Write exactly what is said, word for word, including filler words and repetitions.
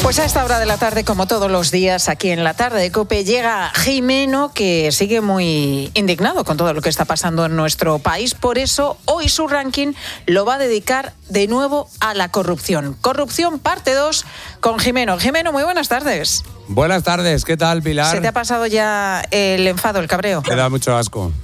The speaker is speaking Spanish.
Pues a esta hora de la tarde, como todos los días, aquí en la tarde de COPE, llega Jimeno, que sigue muy indignado con todo lo que está pasando en nuestro país. Por eso, hoy su ranking lo va a dedicar de nuevo a la corrupción. Corrupción parte dos con Jimeno. Jimeno, muy buenas tardes. Buenas tardes, ¿qué tal, Pilar? ¿Se te ha pasado ya el enfado, el cabreo? Me da mucho asco.